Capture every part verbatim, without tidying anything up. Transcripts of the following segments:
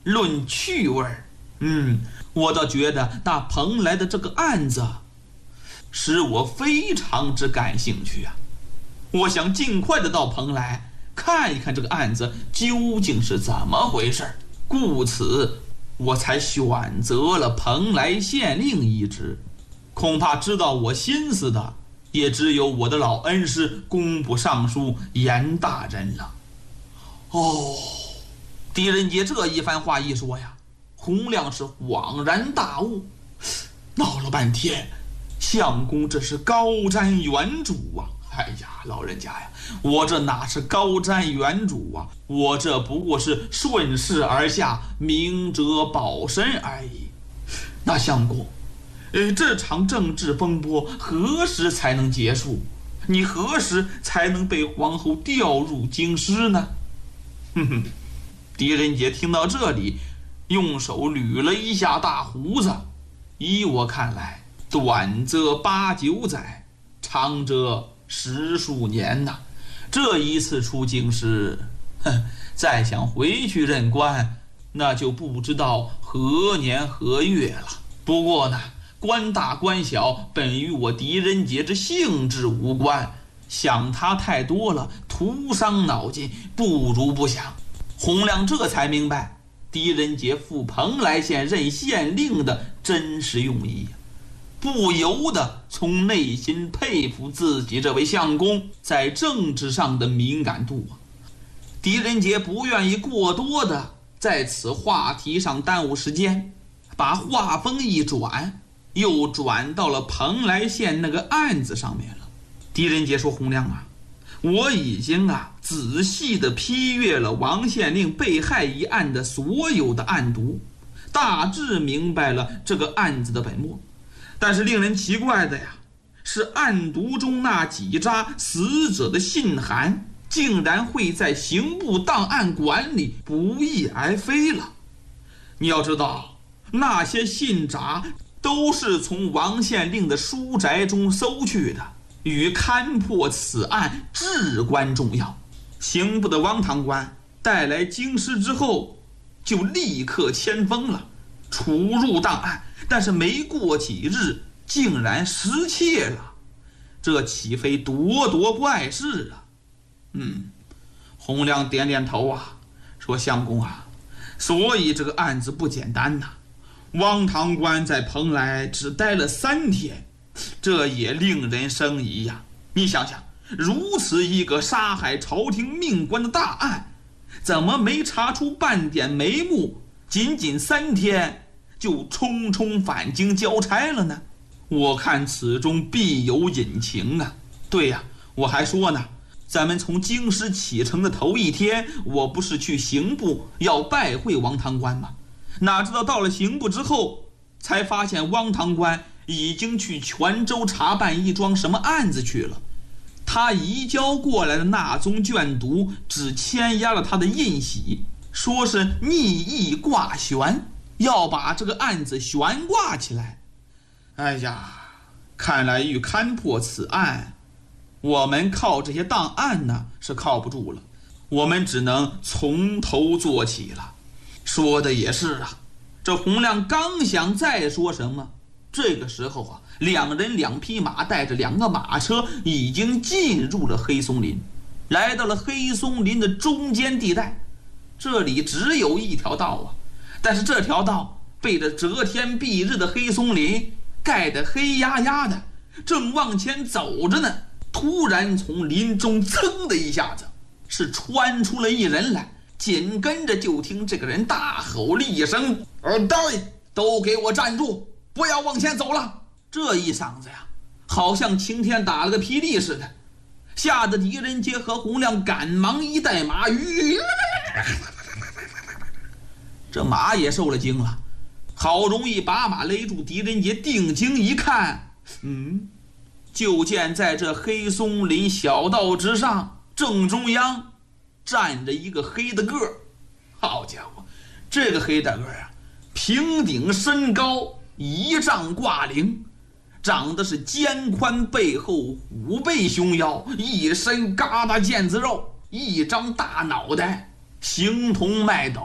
论趣味，嗯，我倒觉得那蓬莱的这个案子使我非常之感兴趣啊！我想尽快的到蓬莱看一看这个案子究竟是怎么回事，故此我才选择了蓬莱县令一职。恐怕知道我心思的也只有我的老恩师工部尚书严大人了。哦，狄仁杰这一番话一说呀，洪亮是恍然大悟，闹了半天，相公这是高瞻远瞩啊！哎呀，老人家呀，我这哪是高瞻远瞩啊，我这不过是顺势而下，明哲保身而已。那相公，呃，这场政治风波何时才能结束？你何时才能被皇后调入京师呢？哼哼，狄仁杰听到这里，用手捋了一下大胡子。依我看来，短则八九载，长则十数年呐。这一次出京师，哼，再想回去任官，那就不知道何年何月了。不过呢，官大官小本与我狄仁杰之性质无关，想他太多了，徒伤脑筋，不如不想。洪亮这才明白狄仁杰赴蓬莱县任县令的真实用意，不由得从内心佩服自己这位相公在政治上的敏感度啊。狄仁杰不愿意过多的在此话题上耽误时间，把话锋一转，又转到了蓬莱县那个案子上面了。狄仁杰说：“洪亮啊，我已经啊仔细地批阅了王县令被害一案的所有的案牍，大致明白了这个案子的本末。但是令人奇怪的呀，是案牍中那几扎死者的信函，竟然会在刑部档案馆里不翼而飞了。你要知道，那些信札都是从王县令的书宅中搜去的，与勘破此案至关重要。刑部的汪堂官带来京师之后，就立刻签封了，储入档案。但是没过几日，竟然失窃了，这岂非咄咄怪事啊？嗯，洪亮点点头啊，说：“相公啊，所以这个案子不简单呐。汪堂官在蓬莱只待了三天，这也令人生疑呀。你想想，如此一个杀害朝廷命官的大案，怎么没查出半点眉目，仅仅三天就匆匆返京交差了呢？我看此中必有隐情啊！对呀，我还说呢，咱们从京师启程的头一天，我不是去刑部要拜会王堂官吗？哪知道到了刑部之后，才发现汪堂官已经去泉州查办一桩什么案子去了。他移交过来的那宗卷牍只签押了他的印玺，说是逆意挂悬，要把这个案子悬挂起来。哎呀，看来欲勘破此案，我们靠这些档案呢是靠不住了，我们只能从头做起了。说的也是啊。这洪亮刚想再说什么，这个时候啊，两人两匹马带着两个马车已经进入了黑松林，来到了黑松林的中间地带。这里只有一条道啊，但是这条道被这遮天蔽日的黑松林盖得黑压压的，正往前走着呢，突然从林中噌的一下子是穿出了一人来，紧跟着就听这个人大吼了一声：“二代，都给我站住，不要往前走了！”这一嗓子呀，好像晴天打了个霹雳似的，吓得狄仁杰和洪亮赶忙一带马，吁，这马也受了惊了，好容易把马勒住。狄仁杰定睛一看，嗯，就见在这黑松林小道之上，正中央站着一个黑的个儿。好家伙，这个黑大个儿啊，平顶身高一丈挂零，长得是肩宽背厚，虎背熊腰，一身疙瘩腱子肉，一张大脑袋，形同麦斗，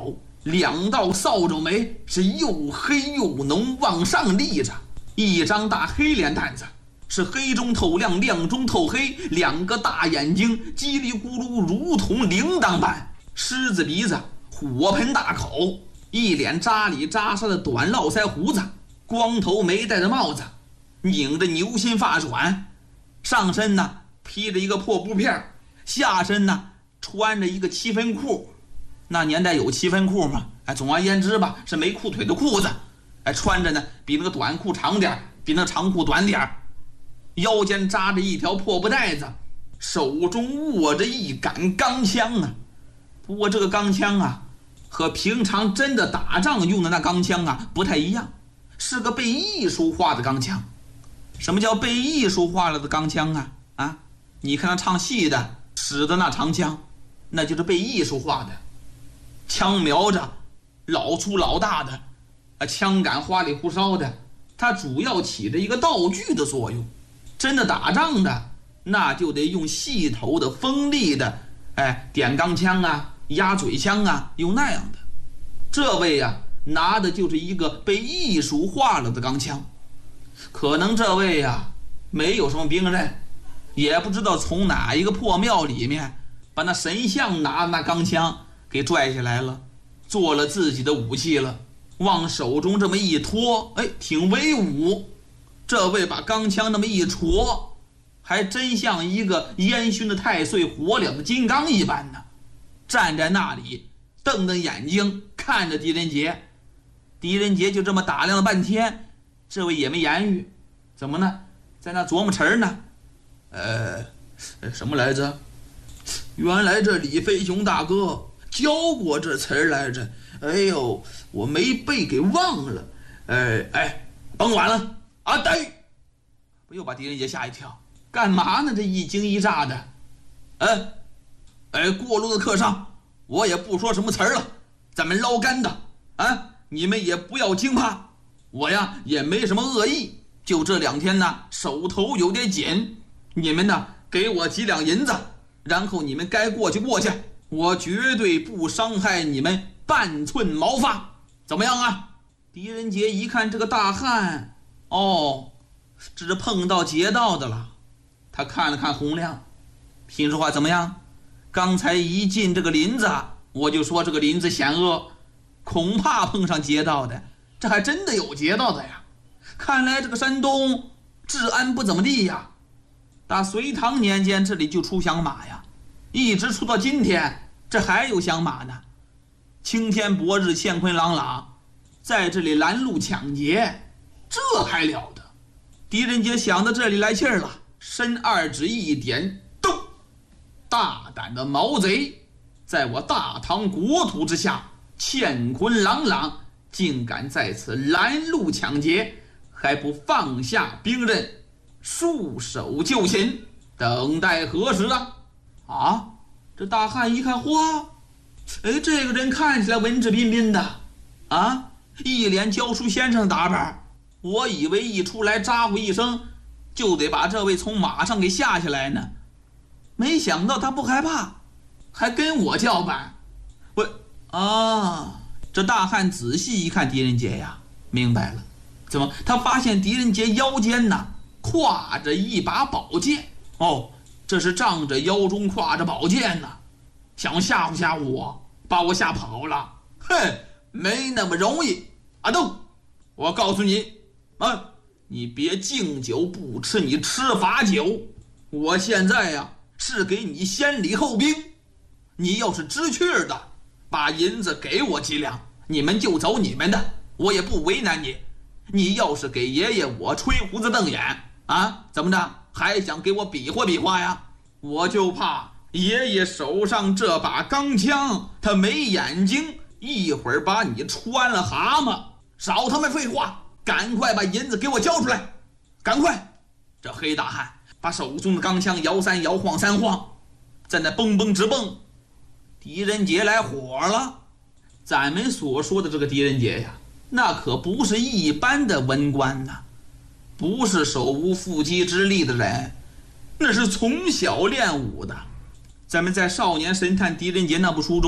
两道扫帚眉是又黑又浓，往上立着，一张大黑脸蛋子是黑中透亮，亮中透黑，两个大眼睛叽里咕噜如同铃铛般，狮子鼻子，火盆大口，一脸扎里扎沙的短络腮胡子，光头没戴着帽子，拧着牛心发卷，上身呢披着一个破布片，下身呢穿着一个七分裤。那年代有七分裤吗？哎，总而言之吧，是没裤腿的裤子。哎，穿着呢比那个短裤长点，比那长裤短点，腰间扎着一条破布带子，手中握着一杆钢枪啊。不过这个钢枪啊，和平常真的打仗用的那钢枪啊不太一样，是个被艺术化的钢枪。什么叫被艺术化了的钢枪啊？啊，你看他唱戏的使的那长枪，那就是被艺术化的。枪瞄着老粗老大的，啊，枪杆花里胡哨的，它主要起着一个道具的作用。真的打仗的，那就得用细头的、锋利的，哎，点钢枪啊、鸭嘴枪啊，用那样的。这位呀、啊，拿的就是一个被艺术化了的钢枪。可能这位呀、啊，没有什么兵刃，也不知道从哪一个破庙里面把那神像拿的那钢枪给拽下来了，做了自己的武器了，往手中这么一托，哎，挺威武。这位把钢枪那么一戳，还真像一个烟熏的太岁，火燎的金刚一般呢。站在那里，瞪瞪眼睛看着狄仁杰。狄仁杰就这么打量了半天，这位也没言语。怎么呢？在那琢磨词儿呢。呃，什么来着？原来这李飞雄大哥教过这词儿来着，哎呦，我没背给忘了。哎哎，甭管了，啊呆！不又把狄仁杰吓一跳，干嘛呢？这一惊一乍的。哎哎，过路的客商，我也不说什么词儿了，咱们捞干的啊！你们也不要惊怕，我呀也没什么恶意，就这两天呢手头有点紧，你们呢给我几两银子，然后你们该过去过去。我绝对不伤害你们半寸毛发，怎么样啊？狄仁杰一看这个大汉，哦，这是碰到劫道的了。他看了看洪亮，听说话怎么样？刚才一进这个林子，我就说这个林子险恶，恐怕碰上劫道的。这还真的有劫道的呀！看来这个山东治安不怎么地呀。打隋唐年间这里就出响马呀，一直出到今天，这还有响马呢。青天白日，乾坤朗朗，在这里拦路抢劫，这还了得！狄仁杰想到这里来气儿了，伸二指一点，咚！大胆的毛贼，在我大唐国土之下，乾坤朗朗，竟敢在此拦路抢劫，还不放下兵刃，束手就擒，等待何时啊？啊！这大汉一看，嚯，哎，这个人看起来文质彬彬的啊，一脸教书先生的打扮。我以为一出来咋呼一声就得把这位从马上给下下来呢，没想到他不害怕，还跟我叫板。我啊，这大汉仔细一看狄仁杰呀，明白了，怎么他发现狄仁杰腰间呢挎着一把宝剑。哦，这是仗着腰中挎着宝剑呢，想吓唬吓唬我，把我吓跑了。哼，没那么容易。阿东，我告诉你啊，你别敬酒不吃你吃罚酒。我现在呀是给你先礼后兵，你要是知趣儿的，把银子给我几两，你们就走你们的，我也不为难你。你要是给爷爷我吹胡子瞪眼啊，怎么着还想给我比划比划呀？我就怕爷爷手上这把钢枪他没眼睛，一会儿把你穿了蛤蟆。少他妈废话，赶快把银子给我交出来，赶快！这黑大汉把手中的钢枪摇三摇晃三晃，在那蹦蹦直蹦。狄仁杰来火了。咱们所说的这个狄仁杰呀，那可不是一般的文官呐，不是手无缚鸡之力的人，那是从小练武的。咱们在《少年神探狄仁杰》那部书中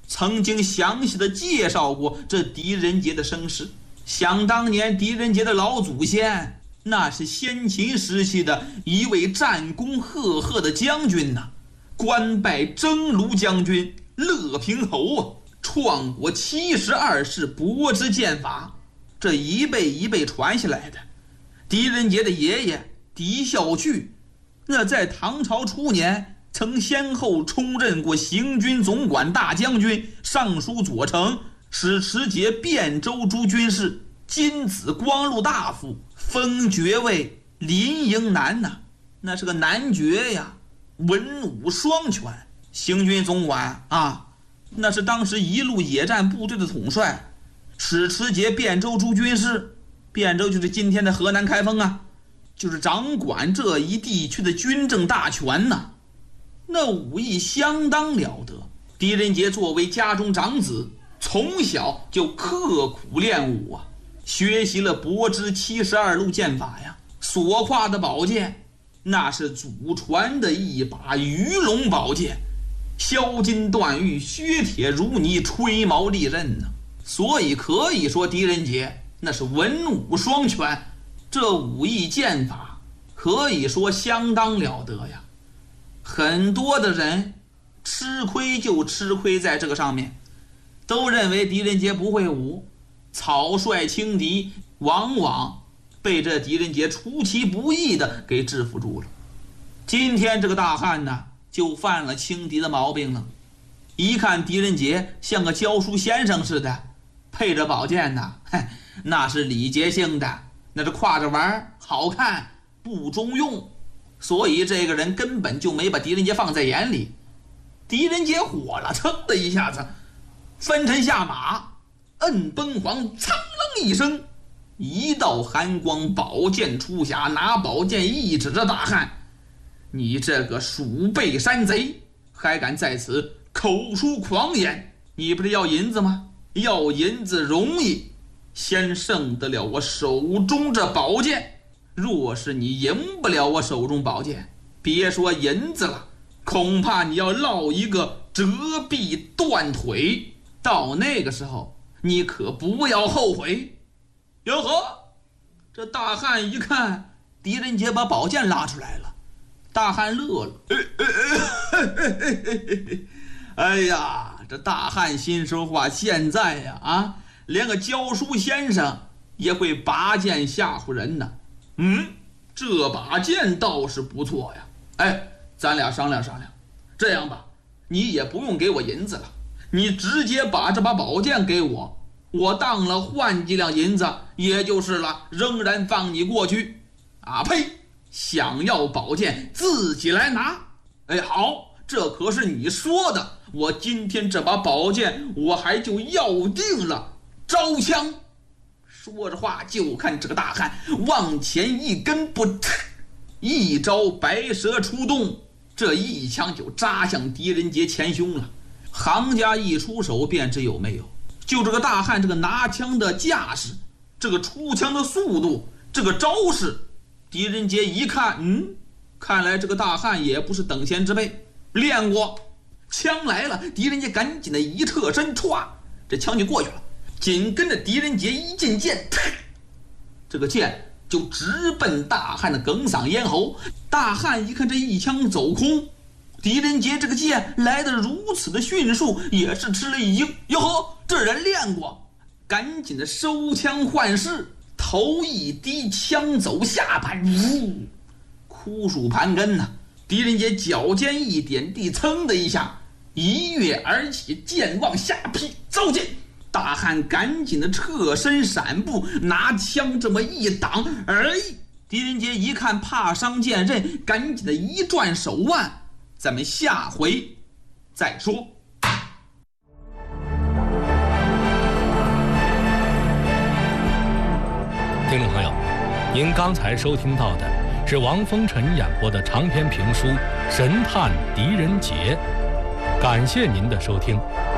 曾经详细的介绍过这狄仁杰的身世。想当年狄仁杰的老祖先，那是先秦时期的一位战功赫赫的将军呐、啊，官拜征虏将军、乐平侯啊，创国七十二式搏之剑法，这一辈一辈传下来的。狄仁杰的爷爷狄孝胥，那在唐朝初年曾先后充任过行军总管大将军、尚书左丞、使持节汴州诸军事、金子光禄大夫，封爵为临营男呐、啊，那是个男爵呀，文武双全。行军总管啊，那是当时一路野战部队的统帅，使持节汴州诸军事，汴州就是今天的河南开封啊，就是掌管这一地区的军政大权呐、啊。那武艺相当了得。狄仁杰作为家中长子，从小就刻苦练武啊，学习了搏之七十二路剑法呀。所挎的宝剑那是祖传的一把鱼龙宝剑，削金断玉，削铁如泥，吹毛利刃呢、啊。所以可以说狄仁杰那是文武双全，这武艺剑法可以说相当了得呀。很多的人吃亏就吃亏在这个上面，都认为狄仁杰不会武，草率轻敌，往往被这狄仁杰出其不意的给制服住了。今天这个大汉呢，就犯了轻敌的毛病了。一看狄仁杰像个教书先生似的，配着宝剑呢，那是礼节性的，那是挎着玩，好看不中用。所以这个人根本就没把狄仁杰放在眼里。狄仁杰火了，噌的一下子分臣下马，摁崩簧，苍啷一声，一道寒光，宝剑出匣，拿宝剑一指着大汉：“你这个鼠辈山贼，还敢在此口出狂言！你不是要银子吗？要银子容易，先胜得了我手中这宝剑。若是你赢不了我手中宝剑，别说银子了，恐怕你要落一个折臂断腿，到那个时候你可不要后悔。”哟呵，这大汉一看狄仁杰把宝剑拉出来了，大汉乐了。哎呀，这大汉心说话，现在呀啊，连个教书先生也会拔剑吓唬人呢。嗯，这把剑倒是不错呀。哎，咱俩商量商量，这样吧，你也不用给我银子了，你直接把这把宝剑给我，我当了换几两银子也就是了，仍然放你过去。啊呸！想要宝剑自己来拿。哎，好，这可是你说的，我今天这把宝剑我还就要定了。招枪！说着话，就看这个大汉往前一跟步，一招白蛇出洞，这一枪就扎向狄仁杰前胸了。行家一出手便知有没有，就这个大汉这个拿枪的架势，这个出枪的速度，这个招式，狄仁杰一看，嗯，看来这个大汉也不是等闲之辈，练过。枪来了，狄仁杰赶紧的一侧身，歘，这枪就过去了。紧跟着狄仁杰一进剑，这个剑就直奔大汉的哽嗓咽喉。大汉一看这一枪走空，狄仁杰这个剑来得如此的迅速，也是吃了一惊。哟呵，这人练过，赶紧的收枪换势，头一低，枪走下盘，呜，枯树盘根呐、啊。狄仁杰脚尖一点地，噌的一下一跃而起，剑往下劈，糟践。大汉赶紧的侧身闪步，拿枪这么一挡，哎，狄仁杰一看怕伤剑刃，赶紧的一转手腕。咱们下回再说。 听众朋友，您刚才收听到的是王风尘演播的长篇评书《神探狄仁杰》，感谢您的收听。